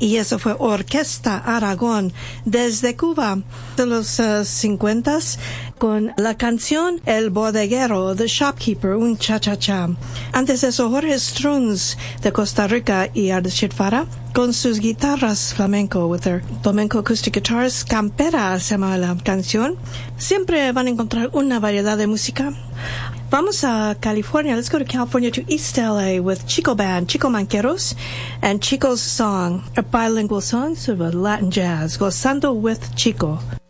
y eso fue Orquesta Aragón desde Cuba de los 50s con la canción El Bodeguero, The Shopkeeper, un cha-cha-cha. Antes de eso, Jorge Strunz de Costa Rica y Ardeshir Farah con sus guitarras flamenco, with their flamenco acoustic guitars. Campera se llama la canción. Siempre van a encontrar una variedad de música. Vamos a California. Let's go to California, to East LA with Chico Band, Chico Manqueros, and Chico's song, a bilingual song, sort of a Latin jazz, Gozando with Chico.